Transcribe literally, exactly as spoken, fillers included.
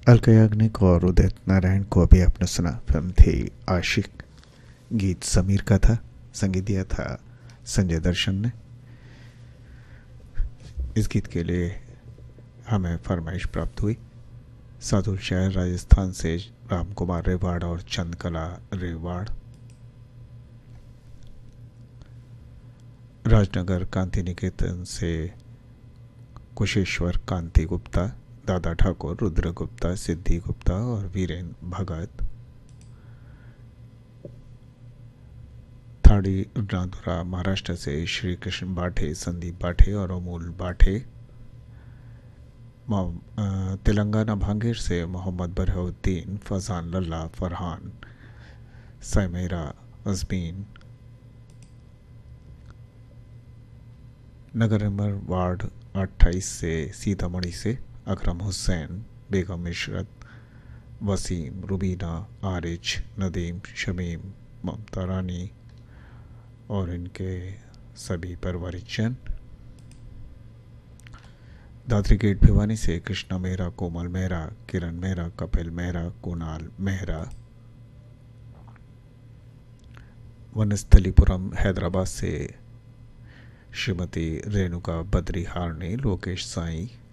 अलका याग्निक और उदित नारायण को अभी आपने सुना। फिल्म थी आशिक। गीत समीर का था, संगीत दिया था संजय दर्शन ने। इस गीत के लिए हमें फरमाइश प्राप्त हुई साधु शहर राजस्थान से राम कुमार रेवाड़ और चंद्रकला रेवाड़। राजनगर कांति निकेतन से कुशेश्वर कांति गुप्ता, दादा ठाकुर, रुद्र गुप्ता, सिद्धि गुप्ता और वीरेंद्र भगत। थाड़ी नादुरा महाराष्ट्र से श्री कृष्ण बाठे, संदीप बाठे और अमूल बाठे। तेलंगाना भांगीर से मोहम्मद बरहउद्दीन, फजान लल्ला, फरहान, सैमेरा अजमीन। नगर नंबर वार्ड अट्ठाईस से सीतामढ़ी से अकरम हुसैन, बेगम इशरत, वसीम, रुबीना, आरिज, नदीम, शमीम, ममता रानी और इनके सभी परिवारजन। दादरी गेट भिवानी से कृष्णा मेहरा, कोमल मेहरा, किरण मेहरा, कपिल मेहरा, कुणाल मेहरा। वनस्थलीपुरम हैदराबाद से श्रीमती रेणुका बद्री हारनी, लोकेश साई,